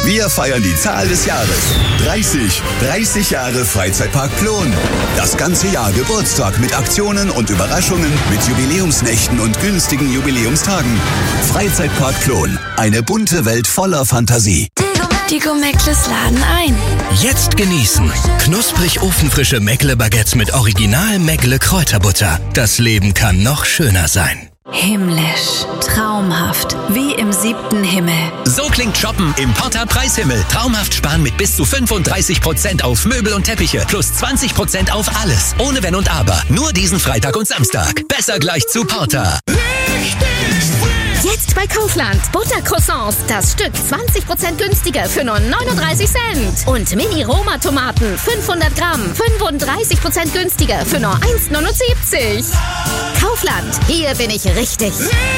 Wir feiern die Zahl des Jahres. 30. 30 Jahre Freizeitpark Plon. Das ganze Jahr Geburtstag mit Aktionen und Überraschungen, mit Jubiläumsnächten und günstigen Jubiläumstagen. Freizeitpark Plon. Eine bunte Welt voller Fantasie. Die Go-Meckles laden ein. Jetzt genießen. Knusprig ofenfrische Meckle-Baguettes mit Original Meckle-Kräuterbutter. Das Leben kann noch schöner sein. Himmlisch. Traumhaft. Wie im 7. Himmel. So klingt Shoppen im Porta Preishimmel. Traumhaft sparen mit bis zu 35% auf Möbel und Teppiche. Plus 20% auf alles. Ohne Wenn und Aber. Nur diesen Freitag und Samstag. Besser gleich zu Porta. Jetzt bei Kaufland. Buttercroissants. Das Stück 20% günstiger für nur 39 Cent. Und Mini-Roma-Tomaten. 500 Gramm. 35% günstiger für nur 1,79. Kaufland. Hier bin ich richtig.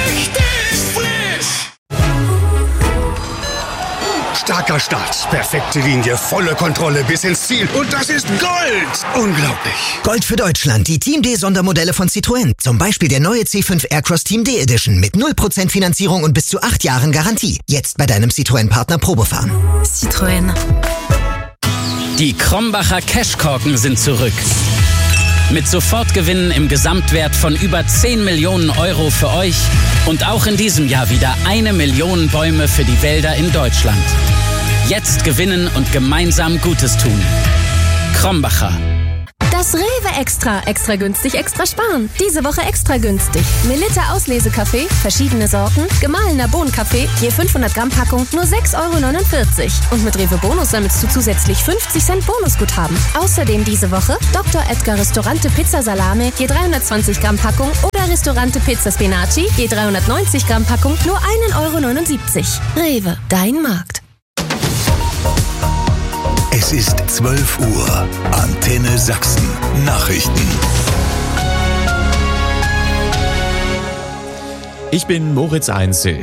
Starker Start, perfekte Linie, volle Kontrolle bis ins Ziel. Und das ist Gold! Unglaublich. Gold für Deutschland, die Team D Sondermodelle von Citroën. Zum Beispiel der neue C5 Aircross Team D Edition mit 0% Finanzierung und bis zu 8 Jahren Garantie. Jetzt bei deinem Citroën-Partner Probefahren. Citroën. Die Krombacher Cashkorken sind zurück. Mit Sofortgewinnen im Gesamtwert von über 10 Millionen Euro für euch und auch in diesem Jahr wieder 1 Million Bäume für die Wälder in Deutschland. Jetzt gewinnen und gemeinsam Gutes tun. Krombacher. Das Rewe Extra. Extra günstig, extra sparen. Diese Woche extra günstig. Melitta Auslesekaffee, verschiedene Sorten, gemahlener Bohnenkaffee, je 500 Gramm Packung, nur 6,49 €. Und mit Rewe Bonus sammelst du zusätzlich 50 Cent Bonusguthaben. Außerdem diese Woche Dr. Edgar Restaurante Pizza Salame, je 320 Gramm Packung oder Restaurante Pizza Spinaci, je 390 Gramm Packung, nur 1,79 €. Rewe, dein Markt. Es ist 12 Uhr. Antenne Sachsen. Nachrichten. Ich bin Moritz Einzel.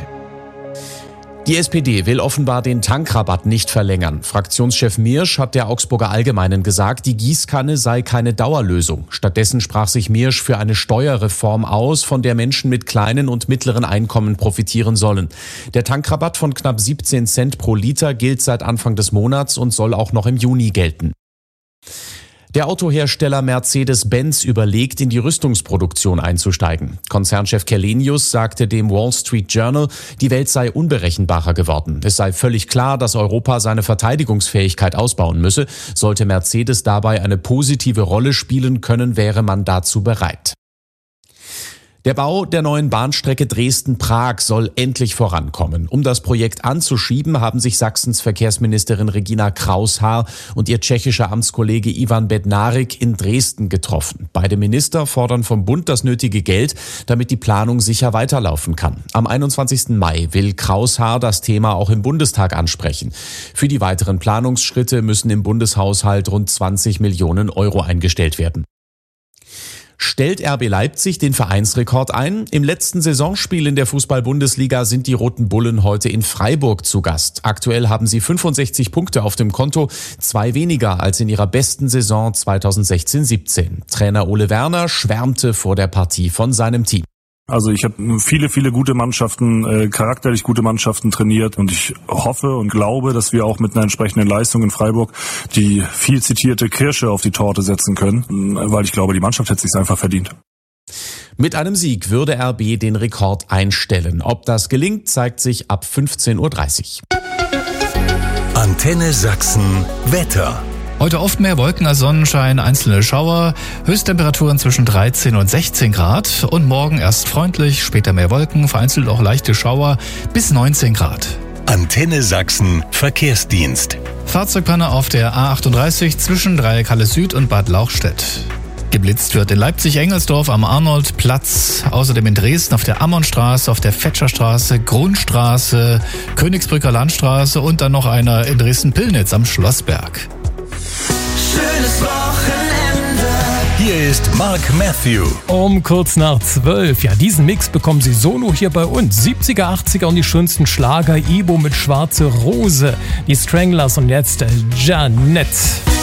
Die SPD will offenbar den Tankrabatt nicht verlängern. Fraktionschef Miersch hat der Augsburger Allgemeinen gesagt, die Gießkanne sei keine Dauerlösung. Stattdessen sprach sich Miersch für eine Steuerreform aus, von der Menschen mit kleinen und mittleren Einkommen profitieren sollen. Der Tankrabatt von knapp 17 Cent pro Liter gilt seit Anfang des Monats und soll auch noch im Juni gelten. Der Autohersteller Mercedes-Benz überlegt, in die Rüstungsproduktion einzusteigen. Konzernchef Källenius sagte dem Wall Street Journal, die Welt sei unberechenbarer geworden. Es sei völlig klar, dass Europa seine Verteidigungsfähigkeit ausbauen müsse. Sollte Mercedes dabei eine positive Rolle spielen können, wäre man dazu bereit. Der Bau der neuen Bahnstrecke Dresden-Prag soll endlich vorankommen. Um das Projekt anzuschieben, haben sich Sachsens Verkehrsministerin Regina Kraushaar und ihr tschechischer Amtskollege Ivan Bednárik in Dresden getroffen. Beide Minister fordern vom Bund das nötige Geld, damit die Planung sicher weiterlaufen kann. Am 21. Mai will Kraushaar das Thema auch im Bundestag ansprechen. Für die weiteren Planungsschritte müssen im Bundeshaushalt rund 20 Millionen Euro eingestellt werden. Stellt RB Leipzig den Vereinsrekord ein? Im letzten Saisonspiel in der Fußball-Bundesliga sind die Roten Bullen heute in Freiburg zu Gast. Aktuell haben sie 65 Punkte auf dem Konto, 2 weniger als in ihrer besten Saison 2016-17. Trainer Ole Werner schwärmte vor der Partie von seinem Team. Also ich habe viele gute Mannschaften, charakterlich gute Mannschaften trainiert und ich hoffe und glaube, dass wir auch mit einer entsprechenden Leistung in Freiburg die viel zitierte Kirsche auf die Torte setzen können, weil ich glaube, die Mannschaft hätte es sich einfach verdient. Mit einem Sieg würde RB den Rekord einstellen. Ob das gelingt, zeigt sich ab 15:30 Uhr. Antenne Sachsen. Wetter. Heute oft mehr Wolken als Sonnenschein, einzelne Schauer, Höchsttemperaturen zwischen 13 und 16 Grad und morgen erst freundlich, später mehr Wolken, vereinzelt auch leichte Schauer bis 19 Grad. Antenne Sachsen Verkehrsdienst. Fahrzeugpanne auf der A38 zwischen Dreieckhalle Süd und Bad Lauchstädt. Geblitzt wird in Leipzig-Engelsdorf am Arnoldplatz, außerdem in Dresden auf der Ammonstraße, auf der Fetscherstraße, Grundstraße, Königsbrücker Landstraße und dann noch einer in Dresden-Pillnitz am Schlossberg. Schönes Wochenende. Hier ist Mark Matthew. Um kurz nach 12. Ja, diesen Mix bekommen Sie solo hier bei uns. 70er, 80er und die schönsten Schlager. Ibo mit Schwarze Rose. Die Stranglers und jetzt Janet.